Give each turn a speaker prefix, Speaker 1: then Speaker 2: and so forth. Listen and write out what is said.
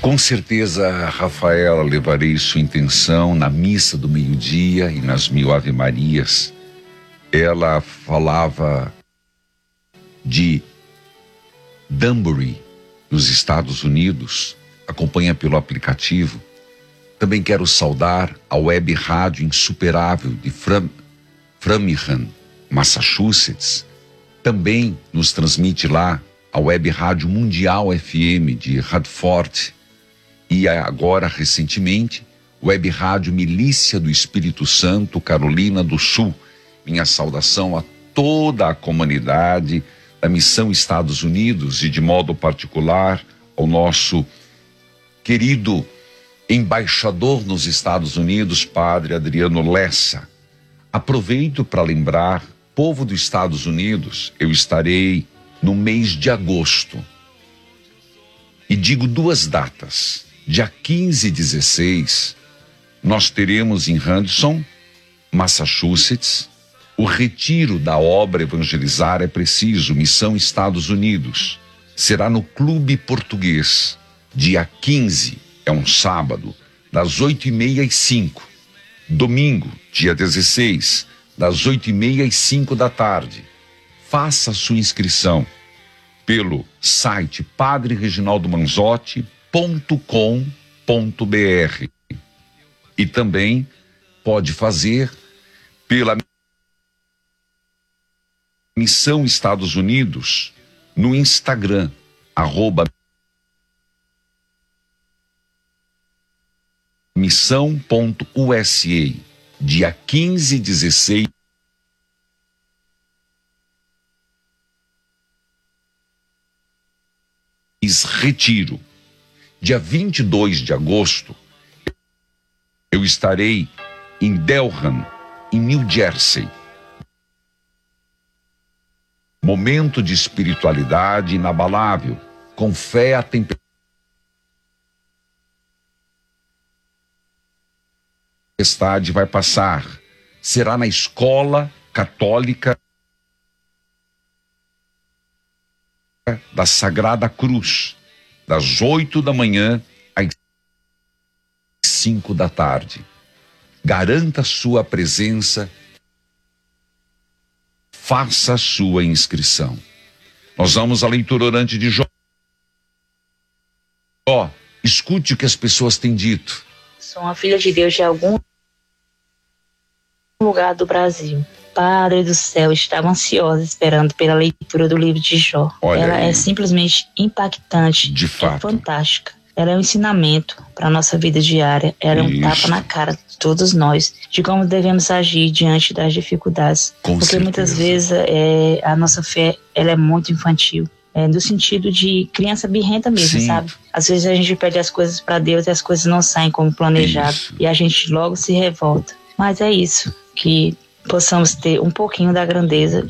Speaker 1: Com certeza, Rafaela, levarei sua intenção na missa do meio-dia e nas 1000 Ave-Marias. Ela falava de Danbury, nos Estados Unidos, acompanha pelo aplicativo. Também quero saudar a web rádio insuperável de Framingham, Massachusetts. Também nos transmite lá a web rádio mundial FM de Radford. E agora, recentemente, web rádio Milícia do Espírito Santo, Carolina do Sul. Minha saudação a toda a comunidade da Missão Estados Unidos e, de modo particular, ao nosso querido embaixador nos Estados Unidos, Padre Adriano Lessa. Aproveito para lembrar, povo dos Estados Unidos, eu estarei no mês de agosto. E digo 2 datas. Dia 15 e 16, nós teremos em Hudson, Massachusetts, o retiro da obra Evangelizar é Preciso, Missão Estados Unidos. Será no Clube Português, dia 15, é um sábado, das 8h30 às 5. Domingo, dia 16, das 8h30 às 5 da tarde. Faça a sua inscrição pelo site padrereginaldomanzotti.com.br e também pode fazer pela Missão Estados Unidos no Instagram, @missão.usa, dia 15 e 16 retiro. Dia 22 de agosto, eu estarei em Delham, em New Jersey. Momento de espiritualidade inabalável, com fé a tempestade vai passar. Será na Escola Católica da Sagrada Cruz, das 8 da manhã às 5 da tarde. Garanta sua presença, faça a sua inscrição. Nós vamos à leitura orante de Jó. Escute o que as pessoas têm dito.
Speaker 2: Sou uma filha de Deus de algum lugar do Brasil. Padre do céu, estava ansiosa esperando pela leitura do livro de Jó. Ela é simplesmente impactante,
Speaker 1: de fato.
Speaker 2: É fantástica. Ela é um ensinamento para a nossa vida diária. Ela é um tapa na cara de todos nós, de como devemos agir diante das dificuldades. Porque muitas vezes a nossa fé ela é muito infantil. No sentido de criança birrenta mesmo,
Speaker 1: Sim.
Speaker 2: sabe? Às vezes a gente pede as coisas para Deus e as coisas não saem como planejado. E a gente logo se revolta. Mas é isso, que possamos ter um pouquinho da grandeza